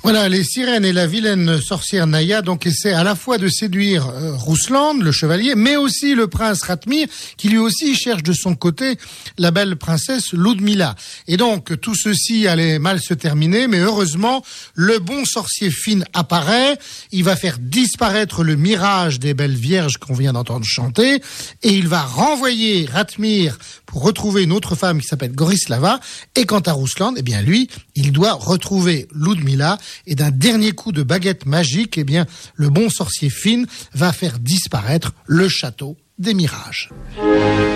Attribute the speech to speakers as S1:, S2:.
S1: Voilà, les sirènes et la vilaine sorcière Naya donc essaient à la fois de séduire Ruslan, le chevalier, mais aussi le prince Ratmir, qui lui aussi cherche de son côté la belle princesse Ludmila. Et donc tout ceci allait mal se terminer, mais heureusement le bon sorcier Finn apparaît. Il va faire disparaître le mirage des belles vierges qu'on vient d'entendre chanter, et il va renvoyer Ratmir pour retrouver une autre femme qui s'appelle Gorislava. Et quant à Ruslan, eh bien lui, il doit retrouver Ludmila. Et d'un dernier coup de baguette magique, eh bien, le bon sorcier Finn va faire disparaître le château des mirages.